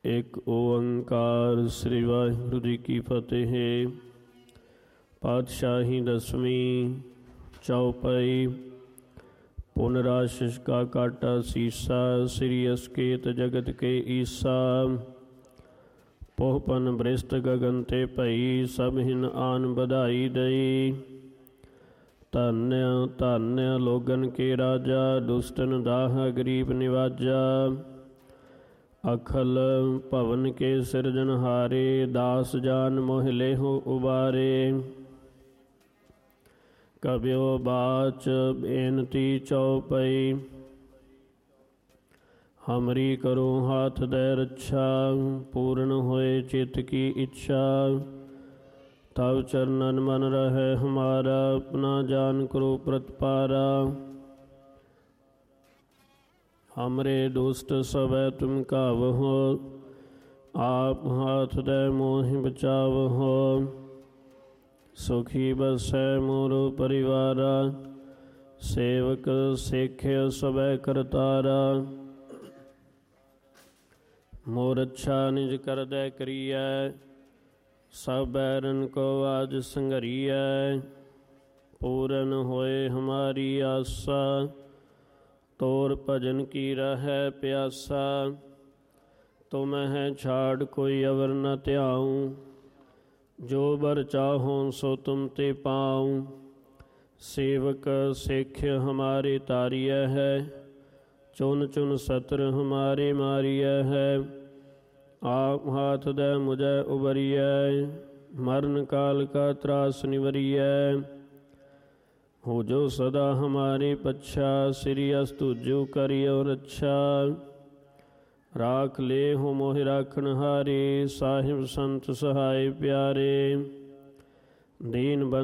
ਇੱਕ ਓੰਕਾਰ ਸ੍ਰੀ ਵਾਹਿਗੁਰੂ ਜੀ ਕੀ ਫਤਿਹ। ਪਾਤਸ਼ਾਹੀ ਦਸਵੀਂ ਚੌਪਈ। ਪੁਨਰਾਸ਼ਿਸ਼ ਕਾ ਕਾਟਾ ਸੀਸਾ, ਸ੍ਰੀ ਅਸਕੇਤ ਜਗਤ ਕੇ ਈਸਾ। ਪੋਹਪਨ ਬ੍ਰਿਸ਼ਟ ਗਗਨ ਤੇ ਭਈ, ਸਭ ਹਿਨ ਆਨ ਵਧਾਈ ਦਈ। ਧੰਨ ਧੰਨ ਲੋਗਨ ਕੇ ਰਾਜਾ, ਦੁਸ਼ਟਨ ਦਾਹ ਗਰੀਬ ਨਿਵਾਜਾ। ਅਖਲ ਭਵਨ ਕੇ ਸਿਰਜਨਹਾਰੇ, ਦਾਸ ਜਾਨ ਮੋਹ ਲੇਹੁ ਉਬਾਰੇ। ਕਬਿਓ ਬਾਚ ਬੇਨਤੀ ਚਉਪਈ, ਹਮਰੀ ਕਰੋ ਹਾਥ ਦੈ ਰੱਛਾ। ਪੂਰਨ ਹੋਏ ਚਿਤ ਕੀ ਇੱਛਾ, ਤਵ ਚਰਨਨ ਮਨ ਰਹੈ ਹਮਾਰਾ। ਆਪਣਾ ਜਾਨ ਕਰੋ ਪ੍ਰਤਪਾਰਾ, हमरे दुष्ट सवै तुम कावहो। आप हाथ दे मोहि बचावहो, सुखी बसै मोरो परिवारा। सेवक सेख्य सवै करतारा, मोर अच्छा निज कर दै करियै। सब बैरन को आज संघरियै, पूरन होए हमारी आसा। तोर भजन की रहै प्यासा, तुम है छाड़ कोई अवर न त्याऊँ। जो बर चाहो सो तुम ते पाऊँ। सेवक सिख हमारे तारिय है, चुन चुन सत्र हमारे मारिय है। आप हाथ दे मुझे उबरिय, मरण काल का त्रास निवरिय। हो जो सदा हमारे पच्छा, श्री अस्तुजो करियो रक्षा। राख ले हो मोहि राखन हारे, साहिब संत सहाय प्यारे। दीन बंधु